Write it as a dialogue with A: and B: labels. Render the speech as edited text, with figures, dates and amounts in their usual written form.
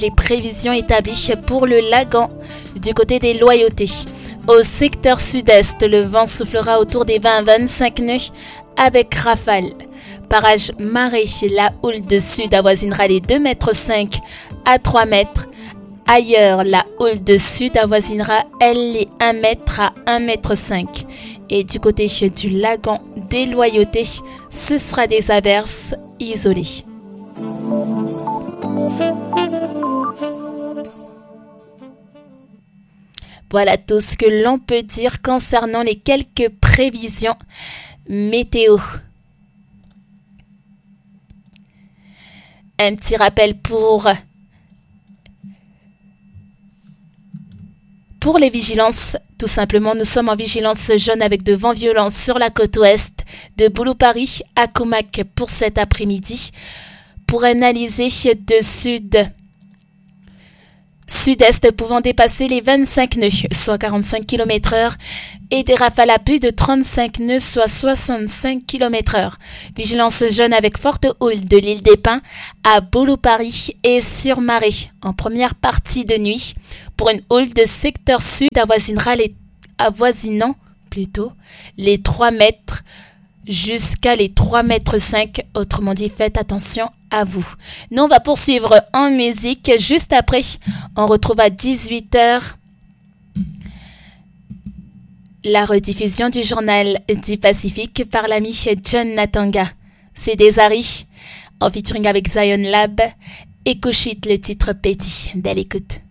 A: Les prévisions établies pour le Lagan du côté des Loyautés. Au secteur sud-est, le vent soufflera autour des 20 à 25 nœuds avec rafale. Parage marée, la houle de sud avoisinera les 2,5 m à 3 mètres. Ailleurs, la houle de sud avoisinera, elle, les 1 m à 1,5 m. Et du côté du Lagan des Loyautés, ce sera des averses isolées. Voilà tout ce que l'on peut dire concernant les quelques prévisions météo. Un petit rappel pour les vigilances. Tout simplement, nous sommes en vigilance jaune avec de vents violents sur la côte ouest de Boulou-Paris à Comac pour cet après-midi. Pour analyser de sud-est pouvant dépasser les 25 nœuds, soit 45 km/h, et des rafales à plus de 35 nœuds, soit 65 km/h. Vigilance jaune avec forte houle de l'île des Pins à Boulou-Paris et sur Marée en première partie de nuit. Pour une houle de secteur sud avoisinant les 3 mètres jusqu'à les 3,5 mètres. Autrement dit, faites attention à vous. Nous, on va poursuivre en musique. Juste après, on retrouve à 18h la rediffusion du journal du Pacifique par l'ami John Natanga. C'est des Ari en featuring avec Zion Lab et Kushit, le titre Petit. Belle écoute.